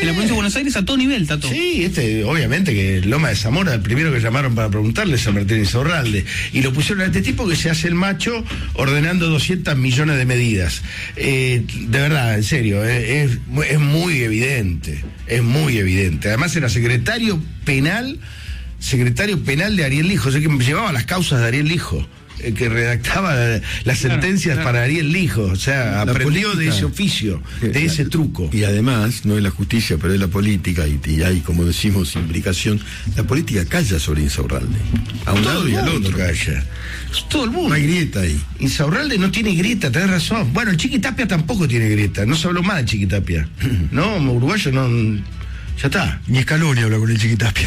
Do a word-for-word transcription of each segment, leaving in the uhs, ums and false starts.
en la provincia de Buenos Aires a todo nivel, Tato. Sí, este, obviamente que Loma de Zamora, el primero que llamaron para preguntarle es a Martín Insaurralde, y lo pusieron a este tipo que se hace el macho ordenando doscientos millones de medidas. Eh, de verdad, en serio, eh, es, es muy evidente, es muy evidente. Además era secretario penal, secretario penal de Ariel Lijo, o sea que llevaba las causas de Ariel Lijo, que redactaba las sentencias claro, claro. para Ariel Lijo, o sea, la aprendió política, de ese oficio, de ese truco. Y además, no es la justicia, pero es la política, y, y hay, como decimos, imbricación. La política calla sobre Insaurralde. A un Todo lado y al otro. Calla. Todo el mundo. No hay grieta ahí. Insaurralde no tiene grieta, tenés razón. Bueno, el Chiquitapia tampoco tiene grieta, no se habló más de Chiquitapia. No, uruguayo no. Ya está. Ni Scaloni habla con el Chiquitapia.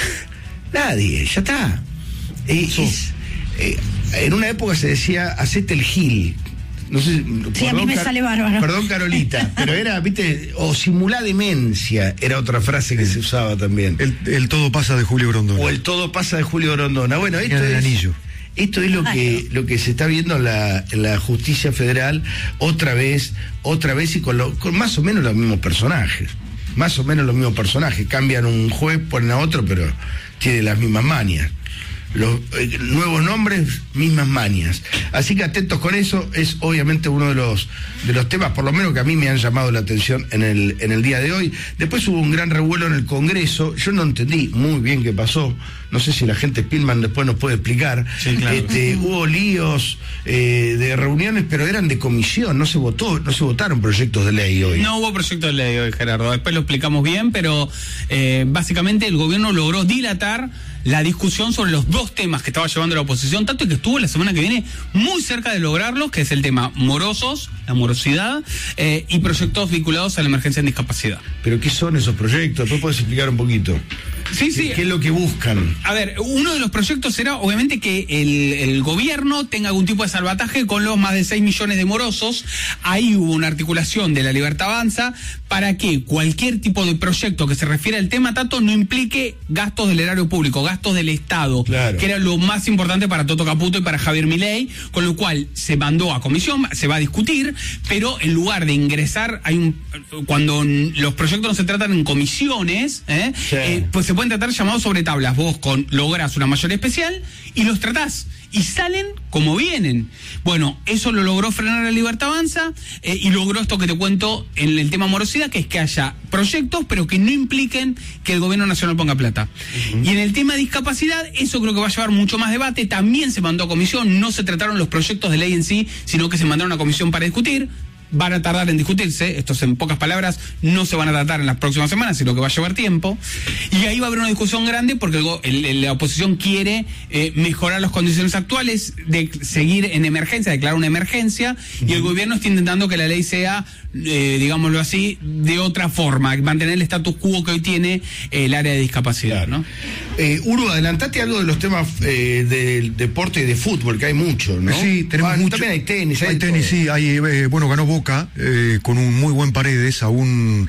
Nadie, ya está. Eh, es, eh, en una época se decía, hacete el gil. No sé, sí, perdón, a mí me Car- sale bárbaro. Perdón, Carolita, pero era, viste, o simulá demencia, era otra frase que se usaba también. El, el todo pasa de Julio Grondona. O el todo pasa de Julio Grondona. Bueno, esto es, anillo. esto es lo que, lo que se está viendo en la, en la justicia federal, otra vez, otra vez, y con, lo, con más o menos los mismos personajes. Más o menos los mismos personajes. Cambian un juez, ponen a otro, pero tiene las mismas mañas. Los eh, nuevos nombres, mismas mañas. Así que atentos con eso, es obviamente uno de los de los temas, por lo menos que a mí me han llamado la atención en el en el día de hoy. Después hubo un gran revuelo en el Congreso, yo no entendí muy bien qué pasó, no sé si la gente Spillman después nos puede explicar. Sí, claro. Este, hubo líos eh, de reuniones, pero eran de comisión, no se votó, no se votaron proyectos de ley hoy. No hubo proyectos de ley hoy, Gerardo, después lo explicamos bien, pero eh, básicamente el gobierno logró dilatar la discusión sobre los dos temas que estaba llevando la oposición, tanto que estuvo la semana que viene muy cerca de lograrlos, que es el tema morosos, la morosidad, eh, y proyectos vinculados a la emergencia en discapacidad. ¿Pero qué son esos proyectos? ¿Después puedes explicar un poquito? Sí, sí. ¿Qué es lo que buscan? A ver, uno de los proyectos será, obviamente, que el, el gobierno tenga algún tipo de salvataje con los más de seis millones de morosos. Ahí hubo una articulación de la Libertad Avanza para que cualquier tipo de proyecto que se refiera al tema, Tato, no implique gastos del erario público, gastos del Estado, claro. que era lo más importante para Toto Caputo y para Javier Milei, con lo cual se mandó a comisión, se va a discutir, pero en lugar de ingresar, hay un, cuando los proyectos no se tratan en comisiones, ¿eh? Sí. Eh, pues se pueden tratar llamados sobre tablas. Vos con, lográs una mayoría especial y los tratás y salen como vienen. Bueno, eso lo logró frenar la Libertad Avanza eh, y logró esto que te cuento en el tema morosidad, que es que haya proyectos pero que no impliquen que el gobierno nacional ponga plata. Uh-huh. Y en el tema de discapacidad, eso creo que va a llevar mucho más debate. También se mandó a comisión, no se trataron los proyectos de ley en sí, sino que se mandaron a comisión para discutir. Van a tardar en discutirse, estos en pocas palabras no se van a tratar en las próximas semanas, sino que va a llevar tiempo, y ahí va a haber una discusión grande porque el, el, la oposición quiere eh, mejorar las condiciones actuales, de seguir en emergencia, declarar una emergencia, uh-huh. y el gobierno está intentando que la ley sea, eh, digámoslo así, de otra forma, mantener el status quo que hoy tiene eh, el área de discapacidad, ¿no? Eh, Uru, adelantate algo de los temas eh, del deporte y de fútbol, que hay mucho, ¿no? Sí, tenemos ah, mucho. También hay tenis. Hay, hay tenis, todo. sí, hay, eh, bueno, ganó Boca eh, con un muy buen Paredes, aún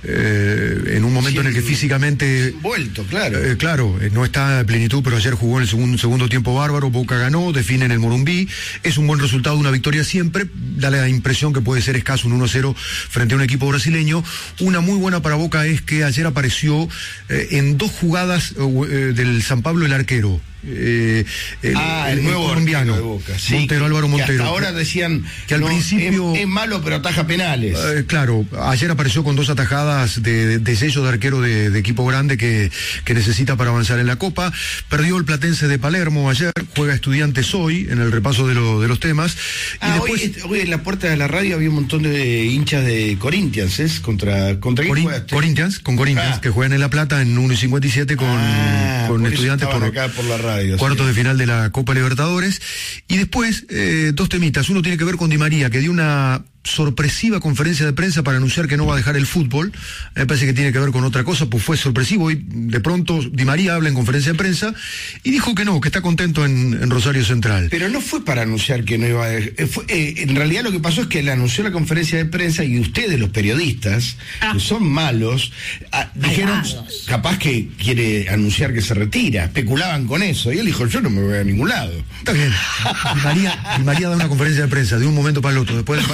eh, en un momento sí, en el que físicamente... Vuelto, claro. Eh, claro, eh, no está a plenitud, pero ayer jugó en el segundo, segundo tiempo bárbaro, Boca ganó, define en el Morumbí, es un buen resultado, una victoria siempre, da la impresión que puede ser escaso un uno a cero frente a un equipo brasileño. Una muy buena para Boca es que ayer apareció eh, en dos jugadas eh, del San Pablo el arquero. Eh, el, ah, el, el nuevo colombiano de Boca. Sí, Montero, Álvaro Montero. Que hasta ahora decían que al no, principio es, es malo pero ataja penales. Eh, claro, ayer apareció con dos atajadas de, de, de sello de arquero de, de equipo grande que, que necesita para avanzar en la Copa. Perdió el Platense de Palermo ayer, juega Estudiantes hoy en el repaso de, lo, de los temas. Ah, y después, hoy, hoy en la puerta de la radio había un montón de hinchas de Corinthians, ¿es? Contra, contra quién Corin, Corinthians, con Corinthians, ah. que juegan en La Plata en uno y cincuenta y siete con, ah, con por Estudiantes por, acá por la radio. Cuartos sí. de final de la Copa Libertadores. Y después, eh, dos temitas. Uno tiene que ver con Di María, que dio una sorpresiva conferencia de prensa para anunciar que no va a dejar el fútbol. Me parece que tiene que ver con otra cosa, pues fue sorpresivo y de pronto Di María habla en conferencia de prensa y dijo que no, que está contento en, en Rosario Central. Pero no fue para anunciar que no iba a dejar. Fue, eh, en realidad lo que pasó es que le anunció la conferencia de prensa y ustedes, los periodistas, ah. que son malos, ah, dijeron, Ayados. capaz que quiere anunciar que se retira, especulaban con eso, y él dijo, yo no me voy a ningún lado. Está bien. Di María, Di María da una conferencia de prensa de un momento para el otro, después que le empata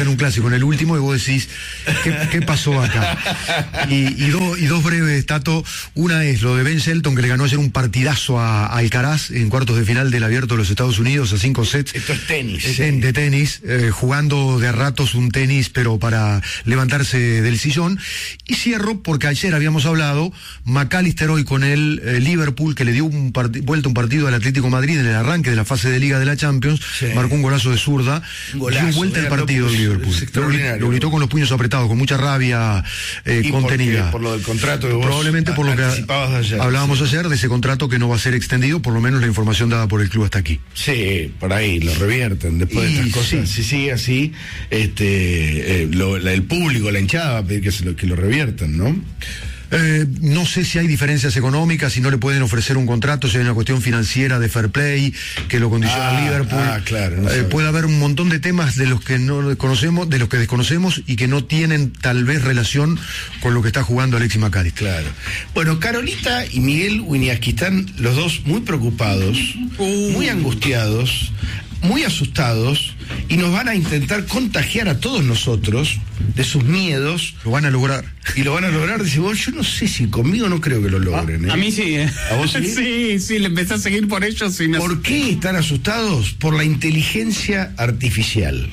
en un clásico, en el último, y vos decís, ¿qué, qué pasó acá? Y, y, do, y dos breves, Tato. Una es lo de Ben Shelton, que le ganó ayer un partidazo a, a Alcaraz en cuartos de final del Abierto de los Estados Unidos a cinco sets. Esto es tenis. Es sí. De tenis, eh, jugando de a ratos un tenis, pero para levantarse del sillón. Y cierro porque ayer habíamos hablado, McAllister hoy con el eh, Liverpool, que le dio un vuelta un partido al Atlético Madrid en el arranque de la fase de Liga de la Champions, sí. Marcó un golazo de zurda, un golazo, dio vuelta el partido del Liverpool. Lo, lo gritó con los puños apretados, con mucha rabia eh, contenida. Por lo del contrato de vos probablemente por lo que ayer, hablábamos sí. ayer de ese contrato que no va a ser extendido, por lo menos la información dada por el club hasta aquí. Sí, por ahí lo revierten después y, de estas cosas. Sí. Si sigue así, este, eh, lo, la, el público, la hinchada va a pedir que, se lo, que lo reviertan, ¿no? Eh, no sé si hay diferencias económicas, si no le pueden ofrecer un contrato, si hay una cuestión financiera de fair play que lo condiciona ah, Liverpool. Ah, claro, no eh, puede haber un montón de temas de los que no conocemos, de los que desconocemos y que no tienen tal vez relación con lo que está jugando Alexis McAllister. Claro. Bueno, Carolita y Miguel Wieniawski están los dos muy preocupados, uh. muy angustiados, muy asustados, y nos van a intentar contagiar a todos nosotros de sus miedos. Lo van a lograr. Y lo van a lograr, dice vos, yo no sé si conmigo no creo que lo logren. ¿Eh? A mí sí, ¿eh? ¿A vos sí? Sí, sí, le empecé a seguir por ellos. Y no... ¿Por qué están asustados? Por la inteligencia artificial.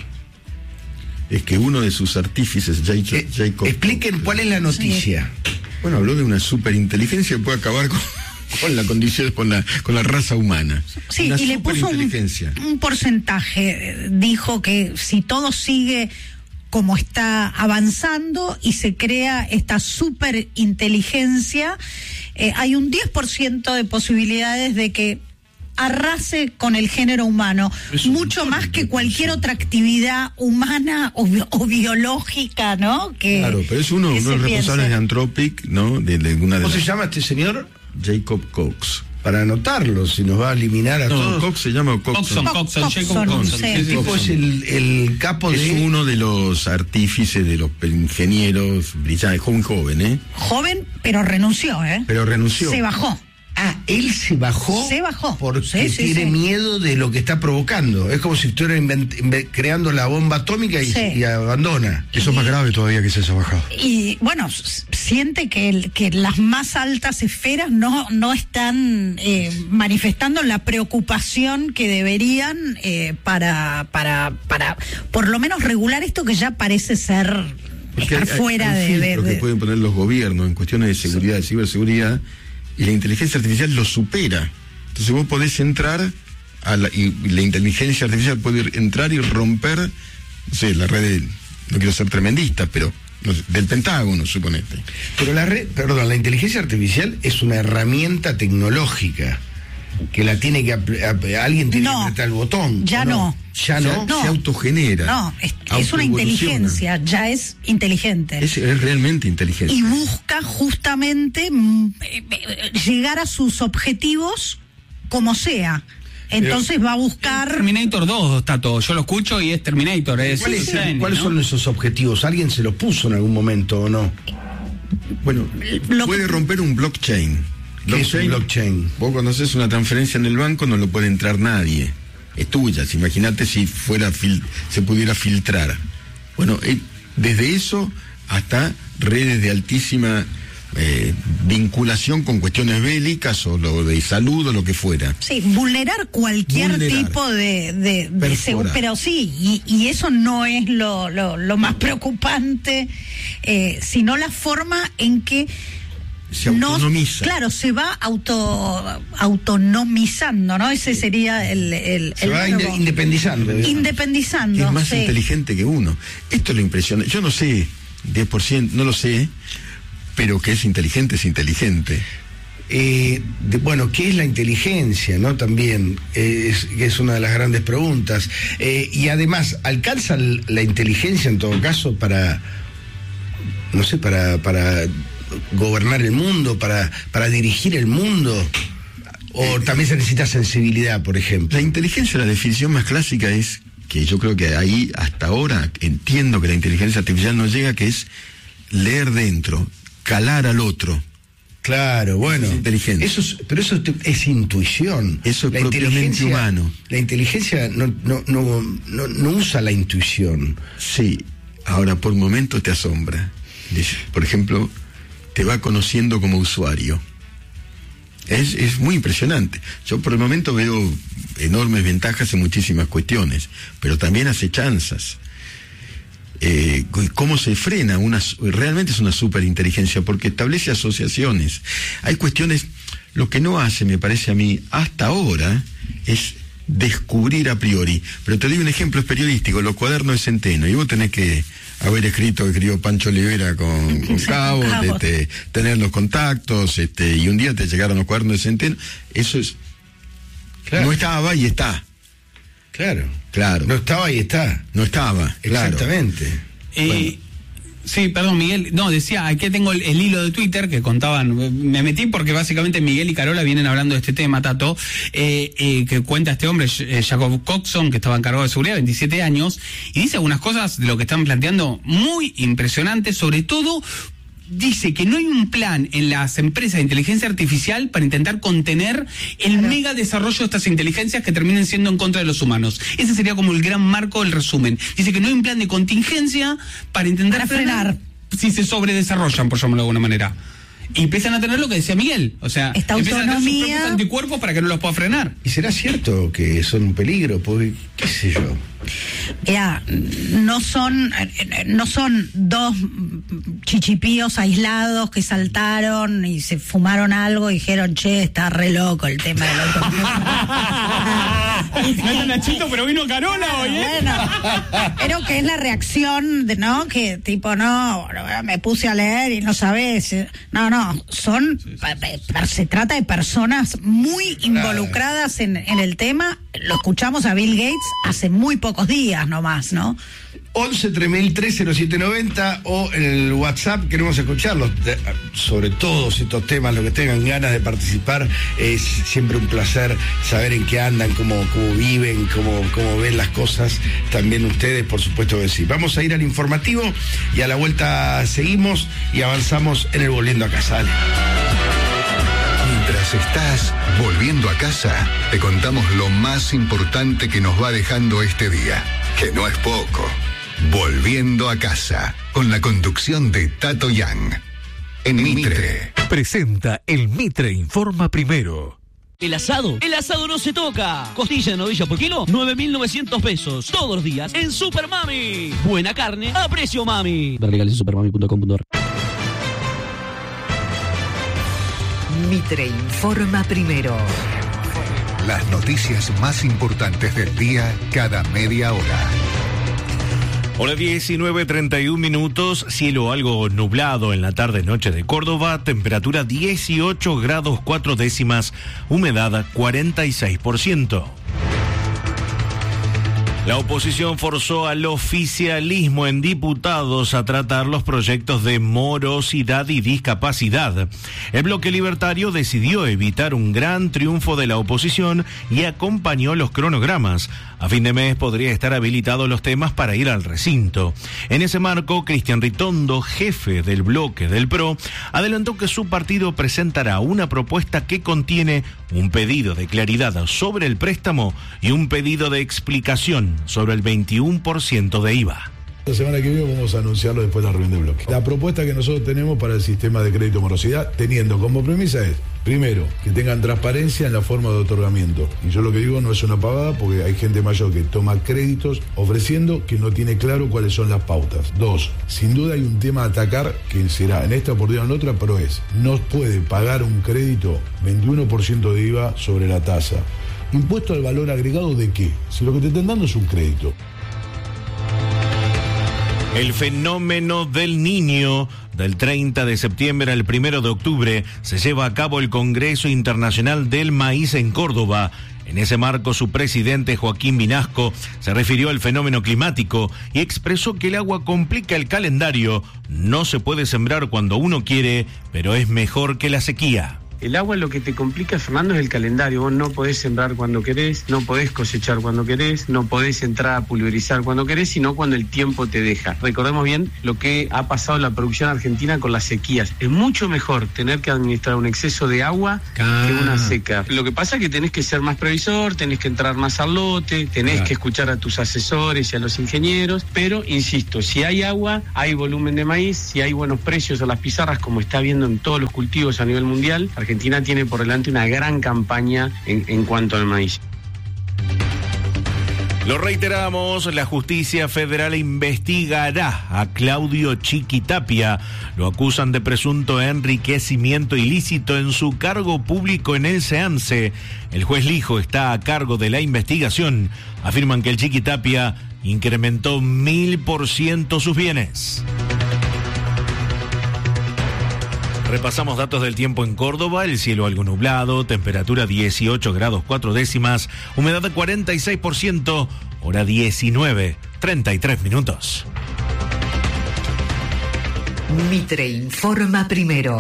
Es que uno de sus artífices, Jacob... Eh, Jacob expliquen Jacob, cuál es la noticia. Sí. Bueno, habló de una superinteligencia que puede acabar con... con la condición, con la, con la raza humana. Sí, una y le puso un, un porcentaje. Dijo que si todo sigue como está avanzando y se crea esta superinteligencia, eh, hay un diez por ciento de posibilidades de que arrase con el género humano, eso, mucho más que cualquier otra actividad humana o, o biológica, ¿no? Que, claro, pero es uno, uno de los responsables de Anthropic, ¿no? De, de una de ¿Cómo las... se llama este señor? Jacob Cox. Para anotarlo, si nos va a eliminar a no, todos. Cox se llama Coxon. Coxon, Coxon, Jacob Coxon. Sí. El tipo es el, el capo es de... Es uno de los artífices, de los ingenieros brillantes, joven, joven, ¿eh? Joven, pero renunció, ¿eh? Pero renunció. Se bajó. Ah, él se bajó. Se bajó. Porque sí, sí, tiene sí. miedo de lo que está provocando. Es como si estuviera invent, creando la bomba atómica y, sí. y abandona. Eso es más grave todavía que se haya bajado. Y bueno, siente que, el, que las más altas esferas no, no están eh, manifestando la preocupación que deberían eh, para, para, para por lo menos regular esto que ya parece ser porque estar hay, fuera hay de, de, de... que pueden poner los gobiernos en cuestiones de seguridad, de ciberseguridad. Y la inteligencia artificial lo supera. Entonces vos podés entrar a la, y, y la inteligencia artificial puede entrar y romper, no sé, la red de, no quiero ser tremendista, pero no sé, del Pentágono, suponete. Pero la red, perdón, la inteligencia artificial es una herramienta tecnológica que la tiene que alguien tiene no, que apretar el botón. Ya no. no. Ya no. no. Se autogenera. No, es, es una inteligencia, ya es inteligente. Es, es realmente inteligente. Y busca justamente mm, llegar a sus objetivos como sea. Entonces Pero, va a buscar... Terminator dos, Tato, yo lo escucho y es Terminator. Es ¿Cuál es, Zen, ¿Cuáles ¿no? son esos objetivos? ¿Alguien se los puso en algún momento o no? Bueno, lo puede que... romper un blockchain. ¿Qué es un blockchain? Vos cuando haces una transferencia en el banco no lo puede entrar nadie. Es tuya. Imagínate si fuera fil- se pudiera filtrar. Bueno, eh, desde eso hasta redes de altísima eh, vinculación con cuestiones bélicas o lo de salud o lo que fuera. Sí, vulnerar cualquier vulnerar. tipo de, de, de seguro, pero sí, y, y eso no es lo, lo, lo más preocupante, eh, sino la forma en que se autonomiza. No, claro, se va auto autonomizando, ¿no? Ese sería el... el se el va inde independizando. Digamos. Independizando. Es más sí. inteligente que uno. Esto lo impresiona. Yo no sé, diez por ciento, no lo sé, pero que es inteligente, es inteligente. Eh, de, bueno, ¿qué es la inteligencia? ¿No? También eh, es, es una de las grandes preguntas. Eh, y además, ¿alcanza la inteligencia en todo caso para, no sé, para... para gobernar el mundo, para, para dirigir el mundo? ¿O eh, también se necesita sensibilidad, por ejemplo? La inteligencia, la definición más clásica es, que yo creo que ahí hasta ahora entiendo que la inteligencia artificial no llega, que es leer dentro, calar al otro. Claro, bueno. Es inteligencia. Eso es, pero eso es intuición. Eso es la propiamente humano. La inteligencia no, no, no, no, no usa la intuición. Sí, ahora por momentos te asombra. Por ejemplo, te va conociendo como usuario. Es, es muy impresionante. Yo por el momento veo enormes ventajas en muchísimas cuestiones, pero también acechanzas. Eh, cómo se frena una, realmente es una superinteligencia, porque establece asociaciones. Hay cuestiones, lo que no hace, me parece a mí, hasta ahora, es descubrir a priori. Pero te doy un ejemplo, es periodístico, los cuadernos de Centeno, y vos tenés que haber escrito, escribió Pancho Olivera con, con Cabo, este, tener los contactos, este, y un día te llegaron los cuadernos de Centeno. Eso es, claro. No estaba y está. Claro. Claro. No estaba y está. No estaba, claro. Exactamente. Eh, bueno. Sí, perdón, Miguel. No, decía, aquí tengo el, el hilo de Twitter que contaban. Me metí porque básicamente Miguel y Carola vienen hablando de este tema, Tato, eh, eh, que cuenta este hombre, eh, Jacob Coxon, que estaba encargado de seguridad, veintisiete años, y dice algunas cosas de lo que están planteando muy impresionantes, sobre todo. Dice que no hay un plan en las empresas de inteligencia artificial para intentar contener el claro. mega desarrollo de estas inteligencias que terminen siendo en contra de los humanos. Ese sería como el gran marco del resumen. Dice que no hay un plan de contingencia para intentar para frenar, frenar si se sobredesarrollan, por llamarlo de alguna manera. Y empiezan a tener lo que decía Miguel, o sea, esta empiezan autonomía... a tener sus propios anticuerpos para que no los pueda frenar. ¿Y será cierto que son un peligro? Porque, qué sé yo. Mira, no son, no son dos chichipíos aislados que saltaron y se fumaron algo y dijeron, che, está re loco el tema del autonomía. No era Nachito, pero vino Carola hoy, ¿eh? Bueno, pero que es la reacción de, ¿no? Que tipo, no, me puse a leer y no sabés. No, no, son, sí, sí. Se trata de personas muy involucradas en, en el tema. Lo escuchamos a Bill Gates hace muy pocos días nomás, ¿no? once tres mil tres cero siete noventa o en el WhatsApp, queremos escucharlos sobre todos estos temas, lo que tengan ganas de participar. Es siempre un placer saber en qué andan, cómo, cómo viven, cómo, cómo ven las cosas. También ustedes, por supuesto que sí. Vamos a ir al informativo y a la vuelta seguimos y avanzamos en el Volviendo a Casa. Dale. Mientras estás volviendo a casa, te contamos lo más importante que nos va dejando este día, que no es poco. Volviendo a Casa, con la conducción de Tato Yang. En Mitre. Presenta el Mitre Informa Primero. El asado, el asado no se toca. Costilla de novilla por kilo, nueve mil novecientos pesos. Todos los días en Super Mami. Buena carne a precio mami. Ver legales en supermami punto com punto ar. Mitre Informa Primero. Las noticias más importantes del día cada media hora. Hora diecinueve treinta y un minutos, cielo algo nublado en la tarde-noche de Córdoba, temperatura dieciocho grados cuatro décimas, humedad cuarenta y seis por ciento. La oposición forzó al oficialismo en diputados a tratar los proyectos de morosidad y discapacidad. El bloque libertario decidió evitar un gran triunfo de la oposición y acompañó los cronogramas. A fin de mes podría estar habilitados los temas para ir al recinto. En ese marco, Cristian Ritondo, jefe del bloque del P R O, adelantó que su partido presentará una propuesta que contiene un pedido de claridad sobre el préstamo y un pedido de explicación sobre el veintiuno por ciento de I V A. La semana que viene vamos a anunciarlo después de la reunión de bloque. La propuesta que nosotros tenemos para el sistema de crédito morosidad, teniendo como premisa es, primero, que tengan transparencia en la forma de otorgamiento. Y yo lo que digo no es una pavada, porque hay gente mayor que toma créditos ofreciendo que no tiene claro cuáles son las pautas. Dos, sin duda hay un tema a atacar que será en esta oportunidad o en otra, pero es, no puede pagar un crédito veintiuno por ciento de I V A sobre la tasa. ¿Impuesto al valor agregado de qué? Si lo que te están dando es un crédito. El fenómeno del Niño. Del treinta de septiembre al primero de octubre se lleva a cabo el Congreso Internacional del Maíz en Córdoba. En ese marco, su presidente Joaquín Vinasco se refirió al fenómeno climático y expresó que el agua complica el calendario. No se puede sembrar cuando uno quiere, pero es mejor que la sequía. El agua lo que te complica, Fernando, es el calendario. Vos no podés sembrar cuando querés, no podés cosechar cuando querés, no podés entrar a pulverizar cuando querés, sino cuando el tiempo te deja. Recordemos bien lo que ha pasado en la producción argentina con las sequías. Es mucho mejor tener que administrar un exceso de agua ah. que una seca. Lo que pasa es que tenés que ser más previsor, tenés que entrar más al lote, tenés claro. que escuchar a tus asesores y a los ingenieros, pero insisto, si hay agua, hay volumen de maíz, si hay buenos precios a las pizarras, como está viendo en todos los cultivos a nivel mundial, Argentina tiene por delante una gran campaña en, en cuanto al maíz. Lo reiteramos, la justicia federal investigará a Claudio Chiquitapia. Lo acusan de presunto enriquecimiento ilícito en su cargo público en el SEANSE. El juez Lijo está a cargo de la investigación. Afirman que el Chiquitapia incrementó mil por ciento sus bienes. Repasamos datos del tiempo en Córdoba, el cielo algo nublado, temperatura dieciocho grados cuatro décimas, humedad de cuarenta y seis por ciento, hora diecinueve, treinta y tres minutos. Mitre informa primero.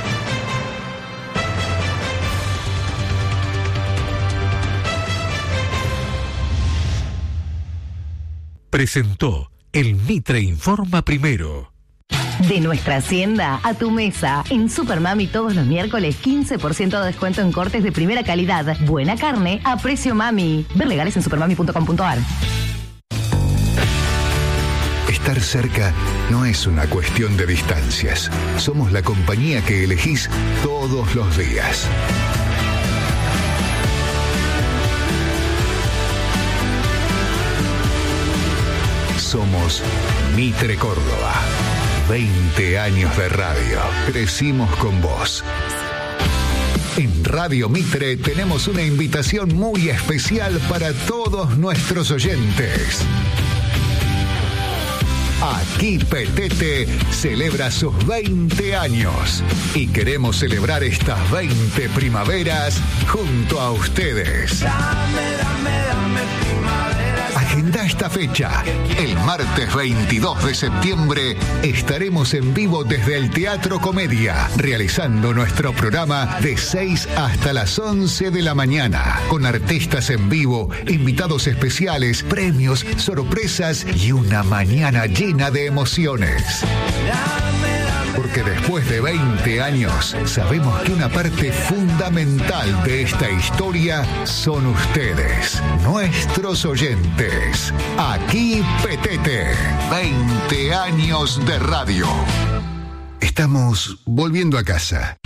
Presentó el Mitre informa primero. De nuestra hacienda a tu mesa. En Supermami todos los miércoles quince por ciento de descuento en cortes de primera calidad. Buena carne a precio mami. Ver legales en supermami punto com punto a r. Estar cerca no es una cuestión de distancias. Somos la compañía que elegís todos los días. Somos Mitre Córdoba. veinte años de radio. Crecimos con vos. En Radio Mitre tenemos una invitación muy especial para todos nuestros oyentes. Aquí Petete celebra sus veinte años y queremos celebrar estas veinte primaveras junto a ustedes. Dame, dame, dame primavera. Agenda esta fecha. El martes veintidós de septiembre estaremos en vivo desde el Teatro Comedia, realizando nuestro programa de seis hasta las once de la mañana, con artistas en vivo, invitados especiales, premios, sorpresas y una mañana llena de emociones. Porque después de veinte años, sabemos que una parte fundamental de esta historia son ustedes, nuestros oyentes. Aquí Petete, veinte años de radio. Estamos volviendo a casa.